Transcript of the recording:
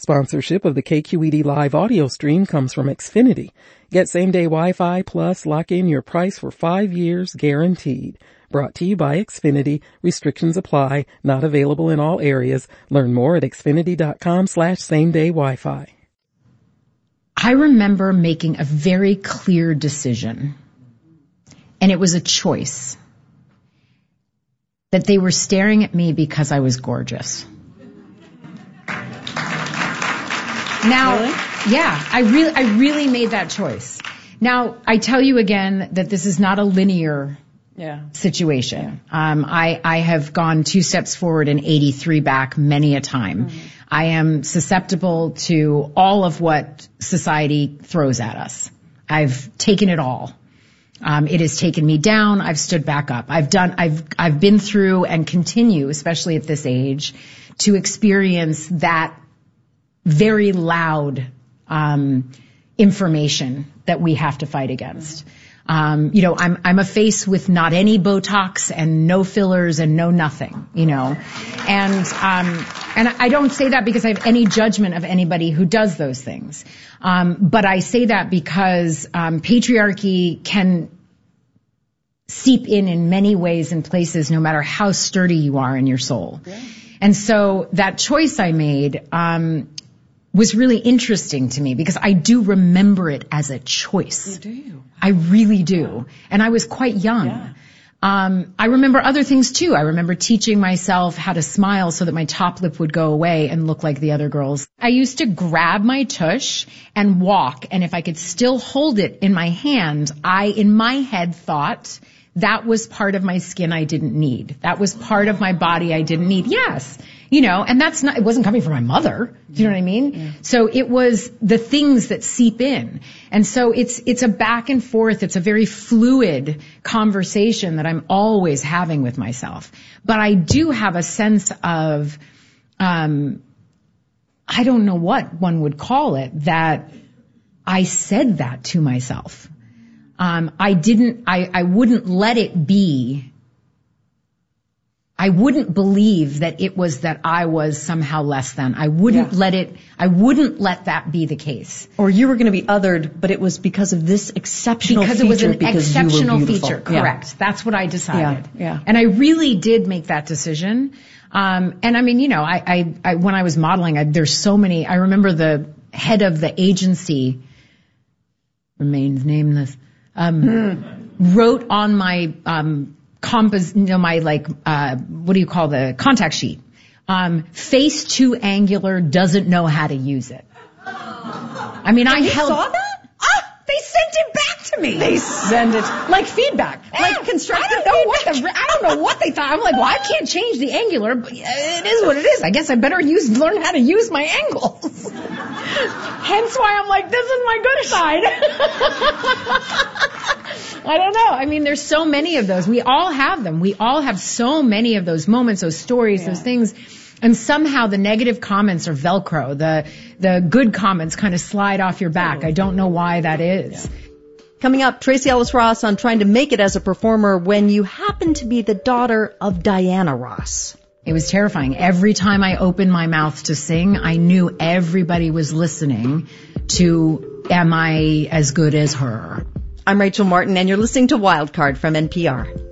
Sponsorship of the KQED live audio stream comes from Xfinity. Get same-day Wi-Fi plus lock in your price for 5 years guaranteed. Brought to you by Xfinity. Restrictions apply. Not available in all areas. Learn more at xfinity.com/same-day Wi-Fi. I remember making a very clear decision, and it was a choice, that they were staring at me because I was gorgeous. Now, really? Yeah, I really made that choice. Now, I tell you again that this is not a linear situation. I have gone 2 steps forward and 83 back many a time. Mm-hmm. I am susceptible to all of what society throws at us. I've taken it all. It has taken me down. I've stood back up. I've been through and continue, especially at this age, to experience that very loud information that we have to fight against. I'm a face with not any Botox and no fillers and no nothing, and I don't say that because I have any judgment of anybody who does those things. But I say that because patriarchy can seep in many ways and places, no matter how sturdy you are in your soul. Yeah. And so that choice I made was really interesting to me because I do remember it as a choice. You do? I really do. And I was quite young. Yeah. I remember other things too. I remember teaching myself how to smile so that my top lip would go away and look like the other girls. I used to grab my tush and walk, and if I could still hold it in my hand, I, in my head, thought that was part of my skin I didn't need. That was part of my body I didn't need. Yes. And it wasn't coming from my mother. Do you know what I mean? Yeah. So it was the things that seep in. And so it's a back and forth. It's a very fluid conversation that I'm always having with myself. But I do have a sense of, I don't know what one would call it, that I said that to myself. I wouldn't let it be. I wouldn't believe that it was that I was somehow less than. I wouldn't let that be the case. Or you were going to be othered, but it was because of this exceptional feature. Because it was an exceptional feature. Correct. Yeah. That's what I decided. Yeah. And I really did make that decision. And I mean, I when I was modeling, there's so many. I remember the head of the agency, remains nameless, wrote on my, what do you call the contact sheet? Face too angular, doesn't know how to use it. I mean, I saw that? They sent it back to me. They send it like feedback, like constructive. I don't know what they thought. I'm like, well, I can't change the angular, but it is what it is. I guess I better learn how to use my angles. Hence why I'm like, this is my good side. I don't know. I mean, there's so many of those. We all have them. We all have so many of those moments, those stories, those things. And somehow the negative comments are Velcro. The good comments kind of slide off your back. I don't know why that is. Coming up, Tracee Ellis Ross on trying to make it as a performer when you happen to be the daughter of Diana Ross. It was terrifying. Every time I opened my mouth to sing, I knew everybody was listening to, am I as good as her? I'm Rachel Martin, and you're listening to Wildcard from NPR.